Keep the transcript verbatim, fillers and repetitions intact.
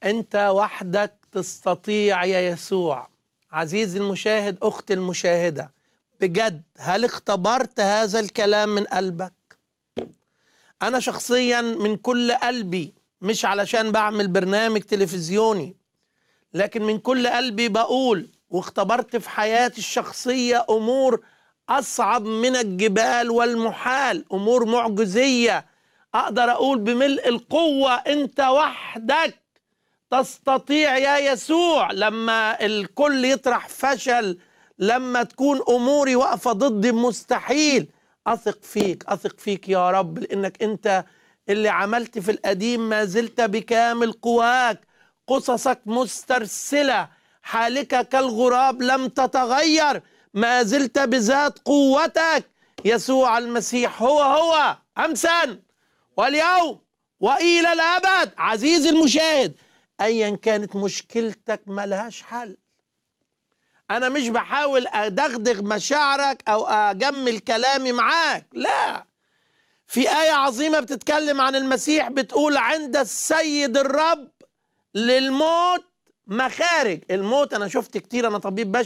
أنت وحدك تستطيع يا يسوع. عزيزي المشاهد، أختي المشاهدة، بجد هل اختبرت هذا الكلام من قلبك؟ أنا شخصيا من كل قلبي، مش علشان بعمل برنامج تلفزيوني، لكن من كل قلبي بقول، واختبرت في حياتي الشخصية أمور أصعب من الجبال والمحال، أمور معجزية. أقدر أقول بملء القوة أنت وحدك تستطيع يا يسوع. لما الكل يطرح فشل، لما تكون أموري واقفة ضدي مستحيل، أثق فيك، أثق فيك يا رب، لأنك أنت اللي عملت في القديم ما زلت بكامل قواك. قصصك مسترسلة، حالك كالغراب لم تتغير، ما زلت بذات قوتك. يسوع المسيح هو هو أمسا واليوم وإلى الأبد. عزيزي المشاهد، أيا كانت مشكلتك ملهاش حل. أنا مش بحاول أدغدغ مشاعرك أو أجمل كلامي معاك، لا. في آية عظيمة بتتكلم عن المسيح، بتقول عند السيد الرب للموت مخارج. الموت أنا شفت كتير، أنا طبيب بشري